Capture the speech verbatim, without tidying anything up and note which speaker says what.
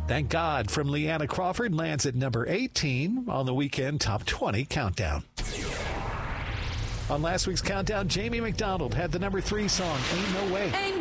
Speaker 1: Thank God from Leanna Crawford lands at number eighteen on the weekend top twenty countdown. On last week's countdown, Jamie McDonald had the number three song, Ain't No Way.
Speaker 2: Ain't